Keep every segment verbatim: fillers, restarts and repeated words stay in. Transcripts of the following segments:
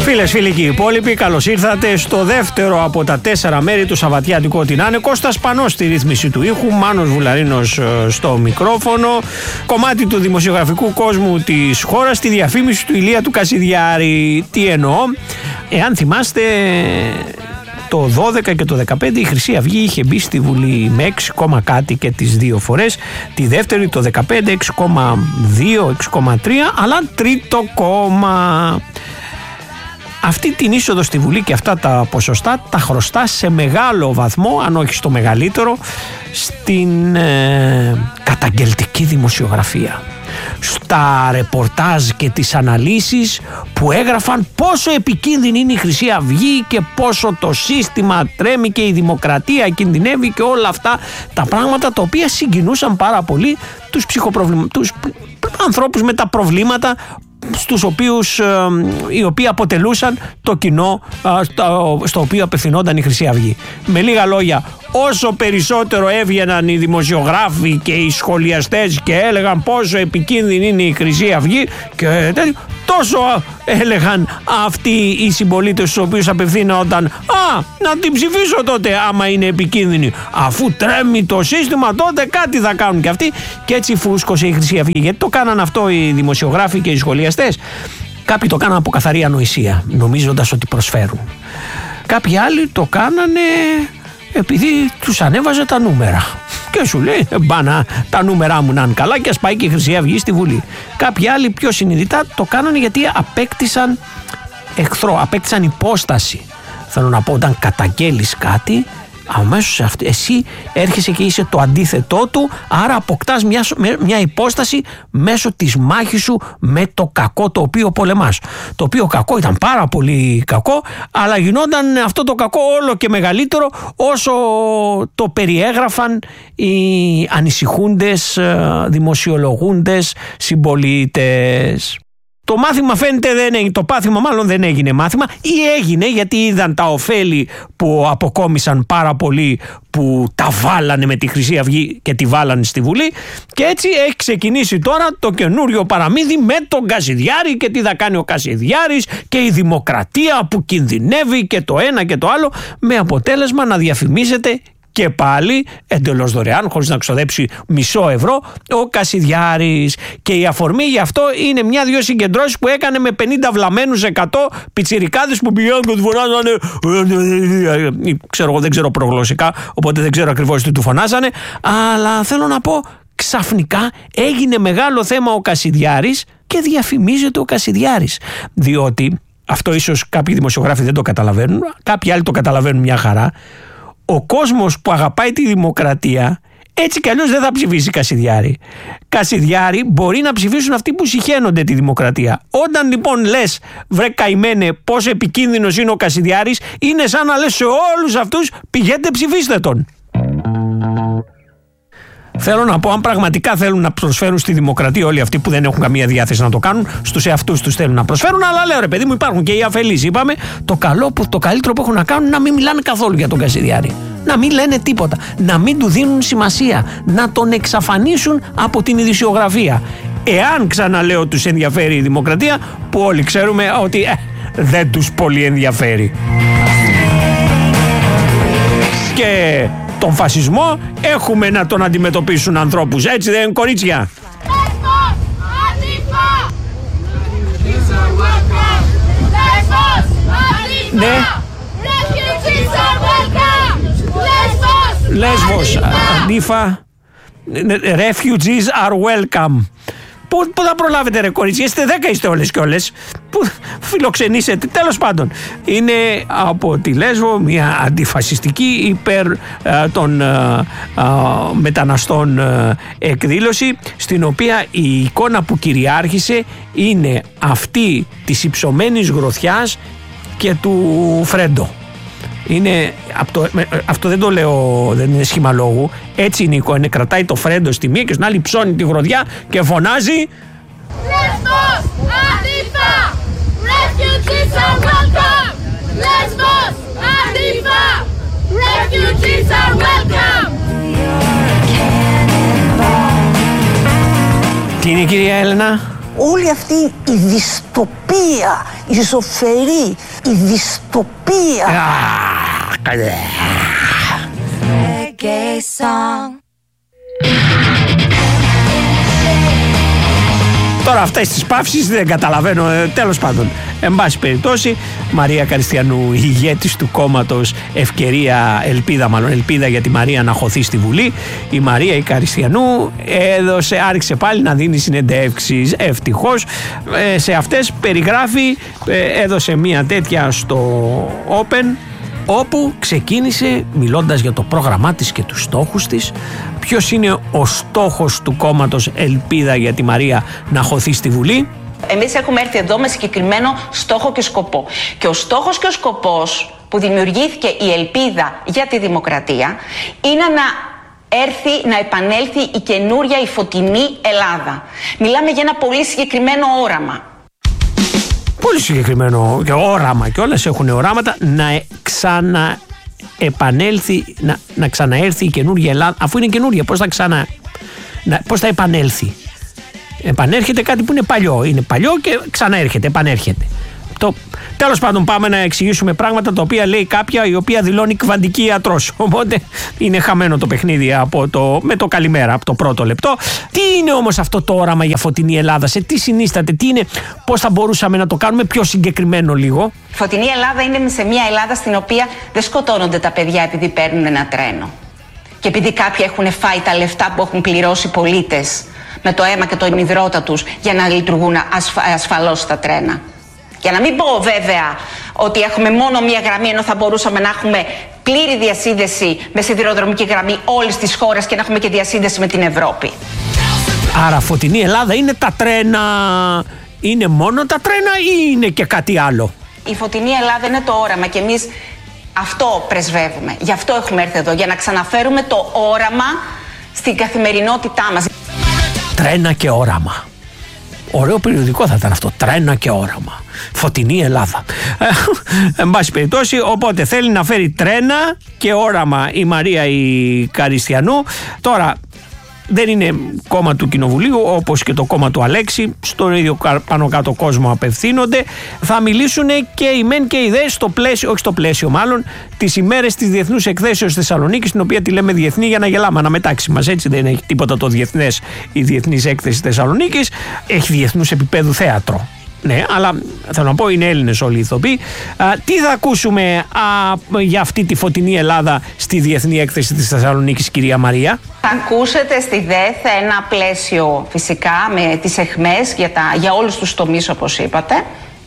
Φίλες, φίλοι και οι υπόλοιποι, καλώς ήρθατε στο δεύτερο από τα τέσσερα μέρη του Σαββατιάτικου Ό,τι να είναι. Κώστας Πανός στη ρύθμιση του ήχου, Μάνος Βουλαρίνος στο μικρόφωνο. Κομμάτι του δημοσιογραφικού κόσμου της χώρας, τη διαφήμιση του Ηλία του Κασιδιάρη. Τι εννοώ? Εάν θυμάστε, το δώδεκα και το δεκαπέντε η Χρυσή Αυγή είχε μπει στη Βουλή με έξι, κάτι και τις δύο φορές. Τη δεύτερη το δεκαπέντε έξι κόμμα δύο, έξι κόμμα τρία, αλλά τρίτο κόμμα. Αυτή την είσοδο στη Βουλή και αυτά τα ποσοστά τα χρωστά σε μεγάλο βαθμό, αν όχι στο μεγαλύτερο, στην ε, καταγγελτική δημοσιογραφία. Στα ρεπορτάζ και τις αναλύσεις που έγραφαν πόσο επικίνδυνη είναι η Χρυσή Αυγή και πόσο το σύστημα τρέμει και η δημοκρατία κινδυνεύει και όλα αυτά τα πράγματα τα οποία συγκινούσαν πάρα πολύ τους, ψυχοπροβλημα... τους ανθρώπους με τα προβλήματα στους οποίους, ε, οι οποίοι αποτελούσαν το κοινό ε, στο, στο οποίο απευθυνόταν η Χρυσή Αυγή. Με λίγα λόγια, όσο περισσότερο έβγαιναν οι δημοσιογράφοι και οι σχολιαστές και έλεγαν πόσο επικίνδυνη είναι η Χρυσή Αυγή και τέτοιο, τόσο έλεγαν αυτοί οι συμπολίτες στους οποίους απευθύνονταν, α, να την ψηφίσω τότε άμα είναι επικίνδυνη, αφού τρέμει το σύστημα τότε κάτι θα κάνουν και αυτοί. Και έτσι φούσκωσε η Χρυσή Αυγή. Γιατί το κάναν αυτό οι δημοσιογράφοι και οι σχολιαστές? Κάποιοι το κάναν από καθαρή ανοησία, νομίζοντας ότι προσφέρουν. Κάποιοι άλλοι το κάνανε επειδή τους ανέβαζε τα νούμερα. Και σου λέει, μπάνα, τα νούμερά μου να είναι καλά και ας πάει και η Χρυσή Αυγή στη Βουλή. Κάποιοι άλλοι πιο συνειδητά το κάνανε γιατί απέκτησαν εχθρό, απέκτησαν υπόσταση. Θέλω να πω, όταν καταγγέλεις κάτι, αμέσως αυτή, εσύ έρχεσαι και είσαι το αντίθετό του, άρα αποκτάς μια, μια υπόσταση μέσω της μάχης σου με το κακό το οποίο πολεμάς. Το οποίο κακό ήταν πάρα πολύ κακό, αλλά γινόταν αυτό το κακό όλο και μεγαλύτερο όσο το περιέγραφαν οι ανησυχούντες, δημοσιολογούντες συμπολίτες. Το μάθημα φαίνεται δεν έγινε, το πάθημα μάλλον δεν έγινε μάθημα, ή έγινε γιατί είδαν τα ωφέλη που αποκόμισαν πάρα πολύ που τα βάλανε με τη Χρυσή Αυγή και τη βάλανε στη Βουλή, και έτσι έχει ξεκινήσει τώρα το καινούριο παραμύθι με τον Κασιδιάρη και τι θα κάνει ο Κασιδιάρης και η δημοκρατία που κινδυνεύει και το ένα και το άλλο, με αποτέλεσμα να διαφημίζεται και πάλι εντελώς δωρεάν, χωρίς να ξοδέψει μισό ευρώ, ο Κασιδιάρης. Και η αφορμή γι' αυτό είναι μια-δυο συγκεντρώσεις που έκανε με πενήντα βλαμμένους, εκατό πιτσιρικάδες που πηγαίνουν και του φωνάζανε. Ξέρω εγώ, δεν ξέρω προγλωσσικά, οπότε δεν ξέρω ακριβώς τι του φωνάζανε. Αλλά θέλω να πω, ξαφνικά έγινε μεγάλο θέμα ο Κασιδιάρης και διαφημίζεται ο Κασιδιάρης. Διότι αυτό ίσως κάποιοι δημοσιογράφοι δεν το καταλαβαίνουν, κάποιοι άλλοι το καταλαβαίνουν μια χαρά. Ο κόσμος που αγαπάει τη δημοκρατία έτσι κι αλλιώς δεν θα ψηφίσει Κασιδιάρη. Κασιδιάρη μπορεί να ψηφίσουν αυτοί που συχαίνονται τη δημοκρατία. Όταν λοιπόν λες, βρε καημένε, πόσο επικίνδυνος είναι ο Κασιδιάρης, είναι σαν να λες σε όλους αυτούς, πηγαίνετε ψηφίστε τον. Θέλω να πω, αν πραγματικά θέλουν να προσφέρουν στη δημοκρατία όλοι αυτοί που δεν έχουν καμία διάθεση να το κάνουν, στους εαυτούς τους θέλουν να προσφέρουν, αλλά λέω ρε παιδί μου, υπάρχουν και οι αφελείς. Είπαμε, το, καλό που, το καλύτερο που έχουν να κάνουν είναι να μην μιλάνε καθόλου για τον Κασιδιάρη. Να μην λένε τίποτα, να μην του δίνουν σημασία, να τον εξαφανίσουν από την ειδησιογραφία. Εάν, ξαναλέω, τους ενδιαφέρει η δημοκρατία, που όλοι ξέρουμε ότι ε, δεν τους πολύ ενδιαφέρει. Και τον φασισμό έχουμε να τον αντιμετωπίσουν ανθρώπους, έτσι δεν είναι, κορίτσια? Ναι. Λέσβος, Αντίφα, refugees are welcome. Πού, πού θα προλάβετε ρε κορίτσια, είστε δέκα, είστε όλες και όλες. Πού φιλοξενήσετε, τέλος πάντων. Είναι από τη Λέσβο μια αντιφασιστική υπέρ α, των α, α, μεταναστών α, εκδήλωση, στην οποία η εικόνα που κυριάρχησε είναι αυτή της υψωμένης γροθιάς και του Φρέντο. Είναι, αυτό, αυτό δεν το λέω, δεν είναι σχήμα λόγου. Έτσι είναι η εικόνα. Κρατάει το Φρέντο στη μία και στην άλλη ψώνει τη γροδιά και φωνάζει Λέσβος, Αντίφα! Refugees are welcome! Λέσβος, Αντίφα! Refugees are welcome! Τι είναι, κυρία Έλενα? όλη αυτή η δυστοπία, η ζωφερή, η δυστοπία. Τώρα αυτές τις παύσεις δεν καταλαβαίνω, ε, τέλος πάντων. Εν πάση περιπτώσει, Μαρία Καριστιανού, ηγέτης του κόμματος Ευκαιρία, Ελπίδα μάλλον, Ελπίδα για τη Μαρία να χωθεί στη Βουλή. Η Μαρία η Καριστιανού έδωσε, άρχισε πάλι να δίνει συνεντεύξεις, ευτυχώς. Ε, σε αυτές περιγράφει, ε, έδωσε μια τέτοια στο Open, όπου ξεκίνησε μιλώντας για το πρόγραμμά της και τους στόχους της. Ποιος είναι ο στόχος του κόμματος Ελπίδα για τη Μαρία να χωθεί στη Βουλή? Εμείς έχουμε έρθει εδώ με συγκεκριμένο στόχο και σκοπό. Και ο στόχος και ο σκοπός που δημιουργήθηκε η Ελπίδα για τη Δημοκρατία είναι να έρθει, να επανέλθει η καινούρια, η φωτεινή Ελλάδα. Μιλάμε για ένα πολύ συγκεκριμένο όραμα. Πολύ συγκεκριμένο και όραμα, και όλες έχουν οράματα να ξαναεπανέλθει, να, να ξαναέρθει η καινούργια Ελλάδα. Αφού είναι καινούργια, πώς θα ξανα, να, πώς θα επανέλθει? Επανέρχεται κάτι που είναι παλιό. Είναι παλιό και ξαναέρχεται, επανέρχεται. Το, τέλος πάντων, πάμε να εξηγήσουμε πράγματα τα οποία λέει κάποια η οποία δηλώνει κβαντική ιατρός. Οπότε είναι χαμένο το παιχνίδι από το, με το καλημέρα από το πρώτο λεπτό. Τι είναι όμως αυτό το όραμα για φωτεινή Ελλάδα? Σε τι συνίσταται? Τι είναι? Πώς θα μπορούσαμε να το κάνουμε πιο συγκεκριμένο λίγο? Η φωτεινή Ελλάδα είναι σε μια Ελλάδα στην οποία δεν σκοτώνονται τα παιδιά επειδή παίρνουν ένα τρένο. Και επειδή κάποιοι έχουν φάει τα λεφτά που έχουν πληρώσει πολίτες με το αίμα και το ημιδρώτα τους για να λειτουργούν ασφα, ασφαλώς τα τρένα. Για να μην πω βέβαια ότι έχουμε μόνο μία γραμμή, ενώ θα μπορούσαμε να έχουμε πλήρη διασύνδεση με σιδηροδρομική γραμμή όλης της χώρας και να έχουμε και διασύνδεση με την Ευρώπη. Άρα φωτεινή Ελλάδα είναι τα τρένα, είναι μόνο τα τρένα ή είναι και κάτι άλλο? Η φωτεινή Ελλάδα είναι το όραμα και εμείς αυτό πρεσβεύουμε. Γι' αυτό έχουμε έρθει εδώ, για να ξαναφέρουμε το όραμα στην καθημερινότητά μας. Τρένα και όραμα. Ωραίο περιοδικό θα ήταν αυτό. Τρένα και όραμα. Φωτεινή Ελλάδα. Ε, εν πάση περιπτώσει, οπότε θέλει να φέρει τρένα και όραμα η Μαρία η Καριστιανού. Τώρα, δεν είναι κόμμα του Κοινοβουλίου όπως και το κόμμα του Αλέξη, στον ίδιο πάνω κάτω κόσμο απευθύνονται. Θα μιλήσουν και οι μεν και οι δε στο πλαίσιο, όχι στο πλαίσιο μάλλον, τις ημέρες της Διεθνούς Εκθέσεως Θεσσαλονίκης, την οποία τη λέμε διεθνή για να γελάμε αναμετάξει μας, έτσι δεν έχει τίποτα το διεθνές η Διεθνής Έκθεση Θεσσαλονίκης, έχει διεθνούς επίπεδου θέατρο. Ναι, αλλά θέλω να πω είναι Έλληνες όλοι οι ηθοποιοί. Α, τι θα ακούσουμε α, για αυτή τη φωτεινή Ελλάδα στη Διεθνή Έκθεση της Θεσσαλονίκης, κυρία Μαρία? Θα ακούσετε στη ΔΕΘ ένα πλαίσιο φυσικά με τις αιχμές για, τα, για όλους τους τομείς όπως είπατε.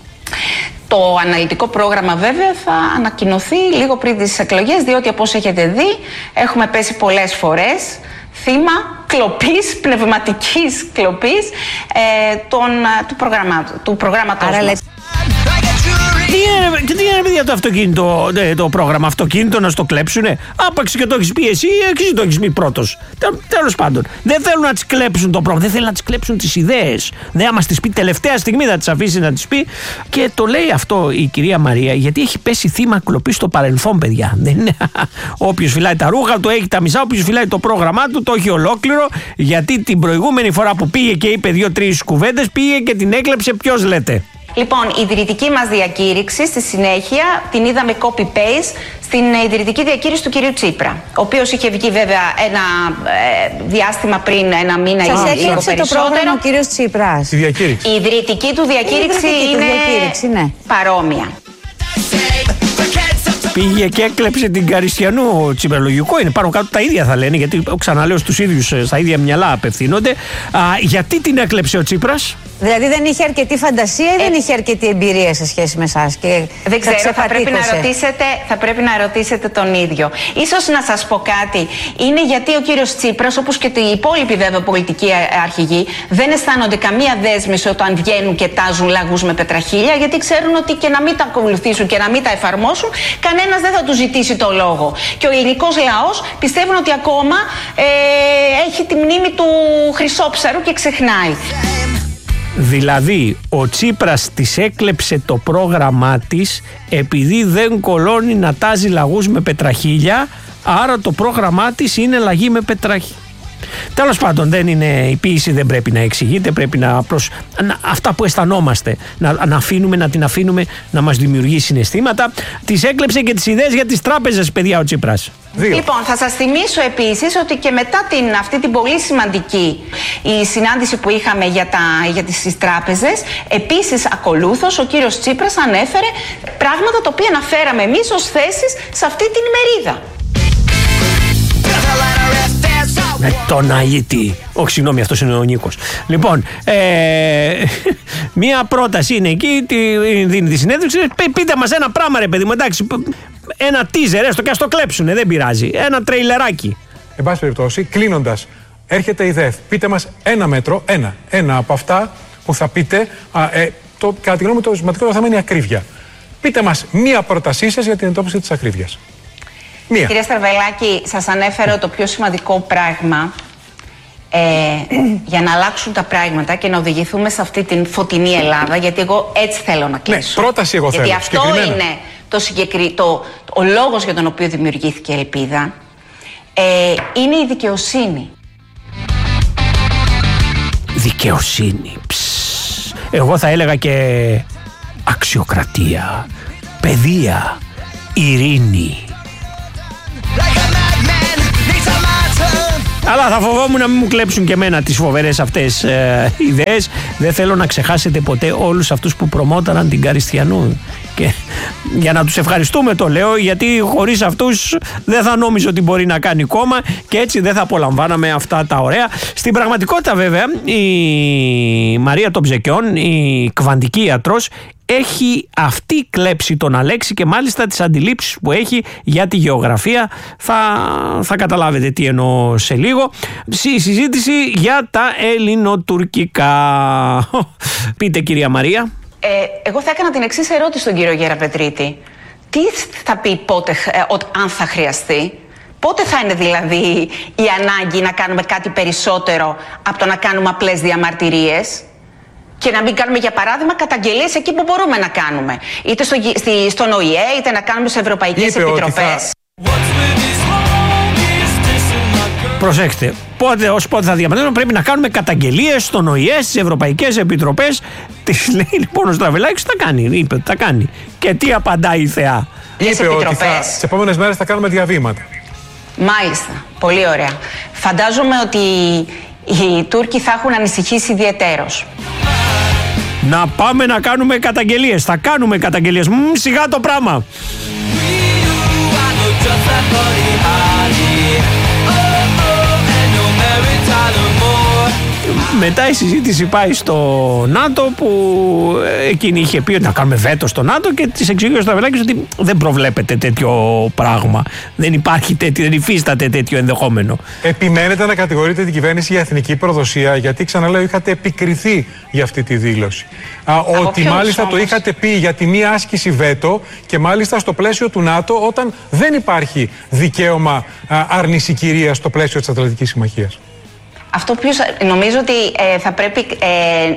Το αναλυτικό πρόγραμμα βέβαια θα ανακοινωθεί λίγο πριν τις εκλογές, διότι όπως έχετε δει έχουμε πέσει πολλές φορές θύμα κλοπής, πνευματικής κλοπής ε, των, του, προγραμμά, του προγράμματος Άρα, μας. Τι είναι, τι είναι παιδιά το αυτοκίνητο, το πρόγραμμα αυτοκίνητο να στο κλέψουνε? Άπαξ και το έχεις πει εσύ, εσύ το έχεις πει πρώτος. Τέλος πάντων, δεν θέλουν να τις κλέψουν το πρόγραμμα, δεν θέλουν να τις κλέψουν τις ιδέες. Δεν, άμα τις πει τελευταία στιγμή θα τις αφήσει να τις πει. Και το λέει αυτό η κυρία Μαρία γιατί έχει πέσει θύμα κλοπής στο παρελθόν, παιδιά. Δεν είναι. Όποιος φυλάει τα ρούχα του έχει τα μισά, όποιος φυλάει το πρόγραμμά του το έχει ολόκληρο. Γιατί την προηγούμενη φορά που πήγε και είπε δύο-τρεις κουβέντες, πήγε και την έκλεψε. Ποιος λέτε? Λοιπόν, η ιδρυτική μας διακήρυξη στη συνέχεια την είδαμε copy-paste στην ιδρυτική διακήρυξη του κυρίου Τσίπρα, ο οποίος είχε βγει βέβαια ένα ε, διάστημα πριν, ένα μήνα ή λίγο περισσότερο. Σας έκλεψε το πρόγραμμα ο κύριος Τσίπρας. Η διακήρυξη. Η ιδρυτική του διακήρυξη η είναι διακήρυξη, ναι. παρόμοια. Πήγε και έκλεψε την Καριστιανού. Τσιπραλογικό είναι, πάνω κάτω τα ίδια θα λένε, γιατί ξαναλέω στους ίδιους, στα ίδια μυαλά απευθύνονται. Α, γιατί την έκλεψε ο Τσίπρας? Δηλαδή δεν είχε αρκετή φαντασία ή Ε, δεν είχε αρκετή εμπειρία σε σχέση με εσάς και Δεν ξέρω, θα πρέπει, να ξεπατήκωσε? ρωτήσετε, θα πρέπει να ρωτήσετε τον ίδιο. Ίσως να σας πω κάτι. Είναι γιατί ο κύριος Τσίπρας, όπως και οι υπόλοιποι βέβαια πολιτικοί αρχηγοί, δεν αισθάνονται καμία δέσμευση όταν βγαίνουν και τάζουν λαγούς με πετραχίλια, γιατί ξέρουν ότι και να μην τα ακολουθήσουν και να μην τα εφαρμόσουν, κανένας δεν θα τους ζητήσει το λόγο. Και ο ελληνικός λαός πιστεύουν ότι ακόμα ε, έχει τη μνήμη του Χρυσόψαρου και ξεχνάει. Δηλαδή ο Τσίπρας της έκλεψε το πρόγραμμά της επειδή δεν κολώνει να τάζει λαγούς με πετραχίλια, άρα το πρόγραμμά της είναι λαγή με πετραχίλια. Τέλος πάντων, δεν είναι, η ποίηση δεν πρέπει να εξηγείται, πρέπει να, προς, να αυτά που αισθανόμαστε να, να αφήνουμε, να την αφήνουμε να μας δημιουργεί συναισθήματα. Τις έκλεψε και τις ιδέες για τις τράπεζες, παιδιά, ο Τσίπρας. Δύο. Λοιπόν, θα σας θυμίσω επίσης ότι και μετά την, αυτή την πολύ σημαντική η συνάντηση που είχαμε για, τα, για τις τράπεζες, επίσης ακολούθως ο κύριος Τσίπρας ανέφερε πράγματα τα οποία αναφέραμε εμείς ως θέσεις σε αυτή την ημερίδα. Με τον Αΐτη. Όχι, συγγνώμη, αυτός είναι ο Νίκος. Λοιπόν, ε, μία πρόταση είναι εκεί, τη, δίνει τη συνέντευξη. Πείτε μας ένα πράγμα, ρε παιδί μου, εντάξει. Ένα teaser, έστω και ας το κλέψουνε, δεν πειράζει. Ένα τρέιλεράκι. Εν πάση περιπτώσει, κλείνοντας, έρχεται η ΔΕΘ. Πείτε μας ένα μέτρο, ένα. Ένα από αυτά που θα πείτε. Α, ε, το, κατά τη γνώμη μου, το σημαντικό θέμα είναι η ακρίβεια. Πείτε μας μία πρότασή σας για την εντόπιση της ακρίβειας. Μία. Κυρία Στραβελάκη, σας ανέφερα το πιο σημαντικό πράγμα ε, για να αλλάξουν τα πράγματα και να οδηγηθούμε σε αυτή την φωτεινή Ελλάδα, γιατί εγώ έτσι θέλω να κλείσω. Ναι, πρόταση εγώ γιατί θέλω. Αυτό είναι το συγκεκρι... το... ο λόγος για τον οποίο δημιουργήθηκε η Ελπίδα. Ε, είναι η δικαιοσύνη. Δικαιοσύνη. Ψ. Εγώ θα έλεγα και αξιοκρατία, παιδεία, ειρήνη. Αλλά θα φοβόμουν να μην μου κλέψουν και εμένα τις φοβερές αυτές ε, ιδέες. Δεν θέλω να ξεχάσετε ποτέ όλους αυτούς που προμόταραν την Καριστιανού. Και για να τους ευχαριστούμε το λέω, γιατί χωρίς αυτούς δεν θα νόμιζω ότι μπορεί να κάνει κόμμα και έτσι δεν θα απολαμβάναμε αυτά τα ωραία. Στην πραγματικότητα βέβαια η Μαρία των Ψεκιών, η κβαντική ιατρός, έχει αυτή κλέψει τον Αλέξη και μάλιστα τις αντιλήψεις που έχει για τη γεωγραφία θα, θα καταλάβετε τι εννοώ σε λίγο. Στη συζήτηση για τα ελληνοτουρκικά. Πείτε, κυρία Μαρία. Ε, εγώ θα έκανα την εξής ερώτηση στον κύριο Γεραπετρίτη. Τι θα πει πότε, ε, ο, αν θα χρειαστεί? Πότε θα είναι δηλαδή η ανάγκη να κάνουμε κάτι περισσότερο από το να κάνουμε απλές διαμαρτυρίες? Και να μην κάνουμε, για παράδειγμα, καταγγελίες εκεί που μπορούμε να κάνουμε. Είτε στο, στη, στον Ο Η Ε, είτε να κάνουμε σε ευρωπαϊκές επιτροπές. Προσέξτε, πότε, ως πότε θα διαμαρτυρούμε, πρέπει να κάνουμε καταγγελίες στον Ο Η Ε, στις ευρωπαϊκές επιτροπές. Της λέει λοιπόν ο Στραβελάκης, θα κάνει, είπε ότι θα κάνει. Και τι απαντάει η θεά? Είπε ότι θα, τις επόμενες μέρες θα κάνουμε διαβήματα. Μάλιστα, πολύ ωραία. Φαντάζομαι ότι οι Τούρκοι θα έχουν ανησυχήσει ιδιαιτέρως. Να πάμε να κάνουμε καταγγελίες. Θα κάνουμε καταγγελίες. Μ, σιγά το πράγμα. Μετά η συζήτηση πάει στο ΝΑΤΟ, που εκείνη είχε πει ότι να κάνουμε βέτο στο ΝΑΤΟ και της εξηγεί ο Στραβελάκης ότι δεν προβλέπεται τέτοιο πράγμα. Δεν υπάρχει τέτοιο, δεν υφίσταται τέτοιο ενδεχόμενο. Επιμένετε να κατηγορείτε την κυβέρνηση για εθνική προδοσία, γιατί ξαναλέω είχατε επικριθεί για αυτή τη δήλωση. Α, ότι μάλιστα όμως το είχατε πει για τη μία άσκηση βέτο και μάλιστα στο πλαίσιο του ΝΑΤΟ, όταν δεν υπάρχει δικαίωμα άρνηση κυρίας στο πλαίσιο της Ατλαντικής Συμμαχίας. Αυτό που νομίζω ότι ε, θα πρέπει... Ε...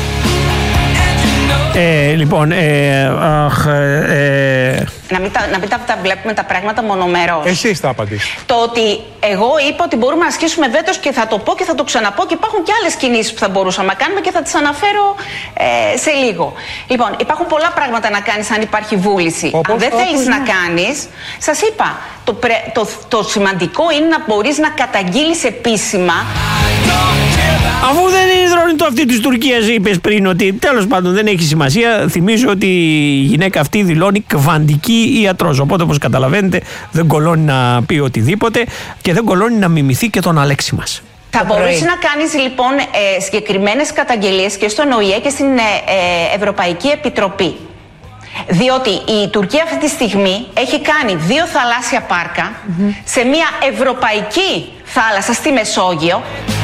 Ε, λοιπόν, ε, αχ, ε, να μην, τα, να μην τα, τα βλέπουμε τα πράγματα μονομερώς. Εσείς θα απαντήσετε. Το ότι εγώ είπα ότι μπορούμε να ασκήσουμε βέτος και θα το πω και θα το ξαναπώ και υπάρχουν και άλλες κινήσεις που θα μπορούσαμε να κάνουμε και θα τις αναφέρω ε, σε λίγο. Λοιπόν, υπάρχουν πολλά πράγματα να κάνεις αν υπάρχει βούληση. Όπως, αν δεν όπως, θέλεις ναι. να κάνεις, σας είπα, το, πρε, το, το σημαντικό είναι να μπορείς να καταγγείλεις επίσημα. Αφού δεν είναι υδρόνητο αυτή της Τουρκίας, είπες πριν ότι τέλος πάντων δεν έχει σημασία. Θυμίζω ότι η γυναίκα αυτή δηλώνει κβαντική ιατρός. Οπότε, όπως καταλαβαίνετε, δεν κολώνει να πει οτιδήποτε και δεν κολώνει να μιμηθεί και τον Αλέξη μας. Θα μπορείς να κάνεις λοιπόν ε, συγκεκριμένες καταγγελίες και στον Ο Η Ε και στην ε, ε, Ευρωπαϊκή Επιτροπή. Διότι η Τουρκία αυτή τη στιγμή έχει κάνει δύο θαλάσσια πάρκα mm-hmm. σε μια ευρωπαϊκή θάλασσα στη Μεσόγειο.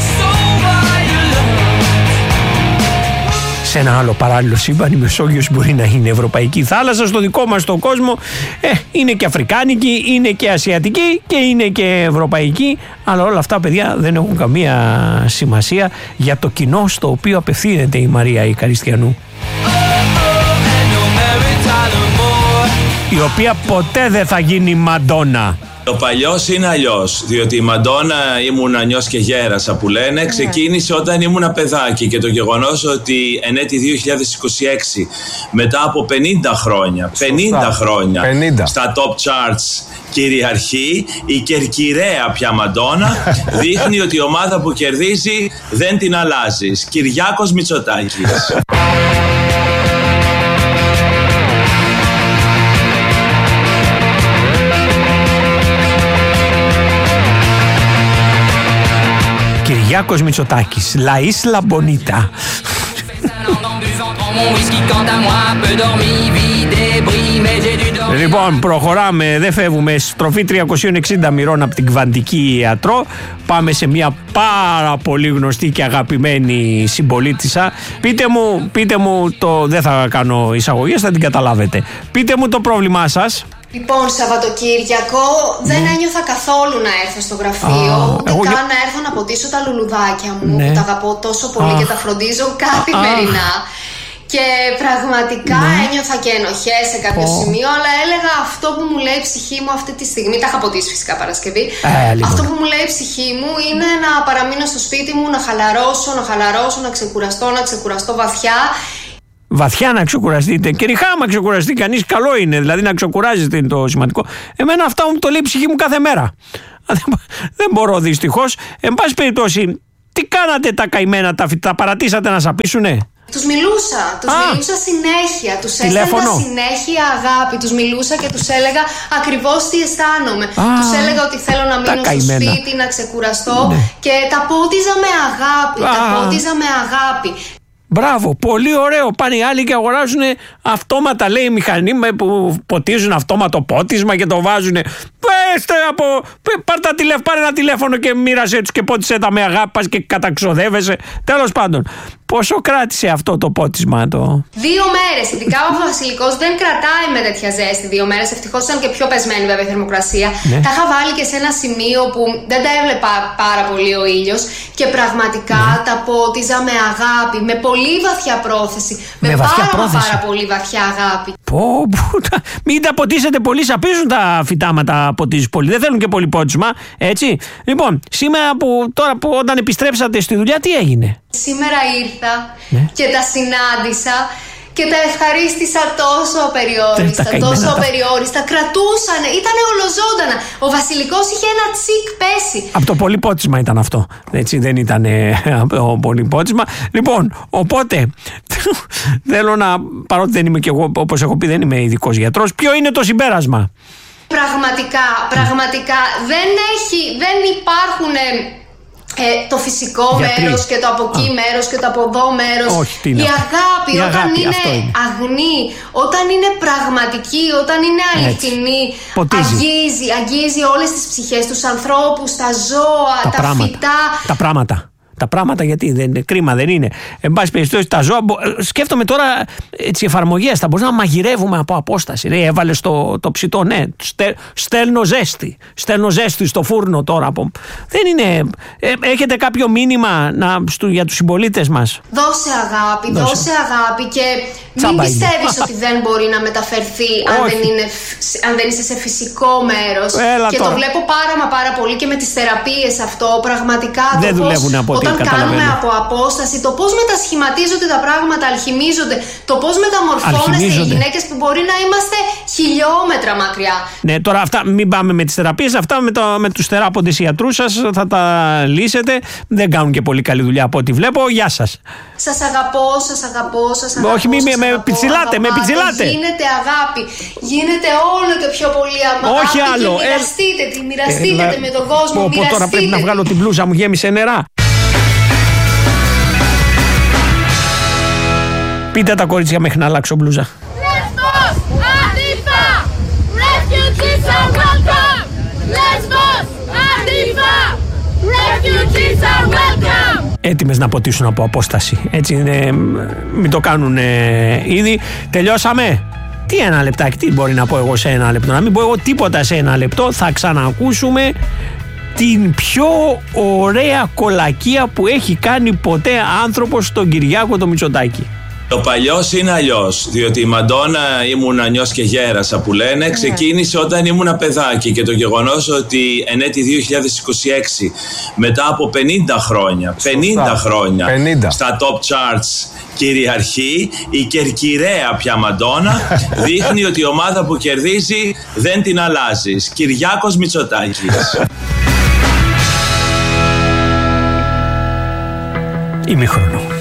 Σε ένα άλλο παράλληλο σύμπαν η Μεσόγειος μπορεί να είναι ευρωπαϊκή θάλασσα. Στο δικό μας τον κόσμο ε, είναι και αφρικάνικη, είναι και ασιατική και είναι και ευρωπαϊκή. Αλλά όλα αυτά, παιδιά, δεν έχουν καμία σημασία για το κοινό στο οποίο απευθύνεται η Μαρία η Καριστιανού, η οποία ποτέ δεν θα γίνει Μαντόνα. Το παλιός είναι αλλιώς, διότι η Μαντόνα ήμουν νιός και γέρασα που λένε, ξεκίνησε όταν ήμουν παιδάκι και το γεγονός ότι εν έτη δύο χιλιάδες είκοσι έξι μετά από πενήντα χρόνια, πενήντα χρόνια πενήντα στα top charts κυριαρχεί η κερκυραία πια Μαντόνα, δείχνει ότι η ομάδα που κερδίζει δεν την αλλάζεις. Κυριάκος Μητσοτάκης. Κυριάκος Μητσοτάκης, La Isla Bonita. Λοιπόν, προχωράμε, δεν φεύγουμε. Στροφή τριακόσια εξήντα μοιρών από την Κβαντική Ιατρό. Πάμε σε μια πάρα πολύ γνωστή και αγαπημένη συμπολίτισσα. Πείτε μου, πείτε μου το, δεν θα κάνω εισαγωγές, θα την καταλάβετε. Πείτε μου το πρόβλημά σας. Λοιπόν, Σαββατοκύριακο δεν ναι. ένιωθα καθόλου να έρθω στο γραφείο, Α, ούτε καν και... να έρθω να ποτίσω τα λουλουδάκια μου, ναι. που τα αγαπώ τόσο πολύ Α. και τα φροντίζω καθημερινά. Α. Και πραγματικά ναι. ένιωθα και ενοχές σε κάποιο oh. σημείο, αλλά έλεγα αυτό που μου λέει η ψυχή μου αυτή τη στιγμή. Τα είχα ποτίσει φυσικά Παρασκευή. Ε, αυτό που μου λέει η ψυχή μου είναι να παραμείνω στο σπίτι μου, να χαλαρώσω, να χαλαρώσω, να ξεκουραστώ, να ξεκουραστώ βαθιά. Βαθιά να ξεκουραστείτε. Και ριχά, άμα ξεκουραστεί κανείς, καλό είναι. Δηλαδή να ξεκουράζεται είναι το σημαντικό. Εμένα αυτά μου το λέει η ψυχή μου κάθε μέρα. Δεν μπορώ δυστυχώς. Εν πάση περιπτώσει, τι κάνατε τα καημένα, τα, τα παρατήσατε να σαπίσουνε? Τους μιλούσα, τους Α, μιλούσα συνέχεια, τους έστελνα συνέχεια αγάπη, τους μιλούσα και τους έλεγα ακριβώς τι αισθάνομαι. Α, τους έλεγα ότι θέλω να μείνω στο σπίτι, να ξεκουραστώ ναι. και τα πότιζα με αγάπη, Α, τα πότιζα με αγάπη. Μπράβο, πολύ ωραίο. Πάνε οι άλλοι και αγοράζουν αυτόματα, λέει, μηχανή που ποτίζουν αυτόματο πότισμα και το βάζουν. Πέστε από. Πάρε, τηλεφ, πάρε ένα τηλέφωνο και μοίρασέ τους και πότισε τα με αγάπη, πας και καταξοδεύεσαι. Τέλος πάντων, πόσο κράτησε αυτό το πότισμα? Το... Δύο μέρες. Ειδικά ο βασιλικός δεν κρατάει με τέτοια ζέστη δύο μέρες. Ευτυχώς ήταν και πιο πεσμένη βέβαια η θερμοκρασία. Ναι. Τα είχα βάλει και σε ένα σημείο που δεν τα έβλεπα πάρα πολύ ο ήλιος και πραγματικά ναι. τα πότιζα με αγάπη, με πολύ βαθιά πρόθεση. Με, με πάρα, πρόθεση. πάρα πολύ βαθιά αγάπη. Πω, πω, τα... Μην τα ποτίσετε πολύ, σαπίζουν τα φυτάματα, ποτίζουν πολύ. Δεν θέλουν και πολύ πότισμα, έτσι. Λοιπόν, σήμερα που τώρα που όταν επιστρέψατε στη δουλειά, τι έγινε? Σήμερα ήρθα ναι. και τα συνάντησα και τα ευχαρίστησα τόσο απεριόριστα, τόσο απεριόριστα. Κρατούσανε, ήτανε ολοζώντανα. Ο βασιλικός είχε ένα τσικ πέσει. Από το πολυπότισμα ήταν αυτό. Έτσι, δεν ήταν το πολυπότισμα. Λοιπόν, οπότε θέλω να, παρότι δεν είμαι και εγώ, όπως έχω πει, δεν είμαι ειδικός γιατρός, ποιο είναι το συμπέρασμα? Πραγματικά, πραγματικά δεν έχει, δεν υπάρχουν... Ε, το φυσικό Γιατροί. μέρος και το από εκεί Α. μέρος και το από εδώ μέρος. Όχι, τι η αγάπη, η όταν αγάπη, είναι, είναι αγνή, όταν είναι πραγματική, όταν είναι αληθινή, αγγίζει, αγγίζει όλες τις ψυχές, τους ανθρώπους, τα ζώα, τα, τα φυτά. Τα πράγματα. Τα πράγματα, γιατί δεν είναι κρίμα, δεν είναι. Εν πάση περιπτώσει, τα ζώα. Σκέφτομαι τώρα έτσι εφαρμογές. Θα μπορούσαμε να μαγειρεύουμε από απόσταση. Ρε, έβαλε το, το ψητό, ναι. Στε, στέλνω ζέστη. Στέλνω ζέστη στο φούρνο τώρα. Από... Δεν είναι. Ε, έχετε κάποιο μήνυμα να, στου, για τους συμπολίτες μας? Δώσε αγάπη, δώσε, δώσε αγάπη και μην πιστεύεις ότι δεν μπορεί να μεταφερθεί αν δεν, είναι, αν δεν είσαι σε φυσικό μέρος. Έλα και τώρα. Το βλέπω πάρα μα πάρα πολύ και με τις θεραπείες αυτό. Πραγματικά δεν το δουλεύουν από όταν κάνουμε από απόσταση, το πώς μετασχηματίζονται τα πράγματα, αλχημίζονται, το πώς μεταμορφώνεστε οι γυναίκες που μπορεί να είμαστε χιλιόμετρα μακριά. Ναι, τώρα αυτά, μην πάμε με τις θεραπείες, αυτά με, το, με τους θεράποντες ιατρούς σας θα τα λύσετε. Δεν κάνουν και πολύ καλή δουλειά από ό,τι βλέπω. Γεια σας. Σας αγαπώ, σας αγαπώ, σας αγαπώ. Όχι, μη, με πιτσιλάτε, με πιτσιλάτε. Γίνεται αγάπη, γίνεται όλο και πιο πολύ αγάπη. Όχι άλλο. Και μοιραστείτε, τη μοιραστείτε ε, με τον κόσμο. Πω, πω, τώρα πρέπει να βγάλω την μπλούζα μου, γέμισε νερά. Πείτε τα κορίτσια μέχρι να αλλάξω μπλούζα. Lesbos, Antifa, refugees are welcome. Lesbos, Antifa, refugees are welcome. Έτοιμες να ποτίσουν από απόσταση. Έτσι είναι, μην το κάνουν ε, ήδη. Τελειώσαμε. Τι ένα λεπτάκι, τι μπορεί να πω εγώ σε ένα λεπτό? Να μην πω εγώ τίποτα σε ένα λεπτό. Θα ξανακούσουμε την πιο ωραία κολακία που έχει κάνει ποτέ άνθρωπος, τον Κυριάκο το Μητσοτάκη. Το παλιός είναι αλλιώς, διότι η Μαντόνα ήμουν ανιός και γέρασα που λένε, ξεκίνησε όταν ήμουν παιδάκι και το γεγονός ότι εν έτη δύο χιλιάδες είκοσι έξι μετά από πενήντα χρόνια, πενήντα χρόνια πενήντα στα top charts κυριαρχεί η κερκυραία πια Μαντόνα, δείχνει ότι η ομάδα που κερδίζει δεν την αλλάζεις. Κυριάκος Μητσοτάκης. Ημίχρονο.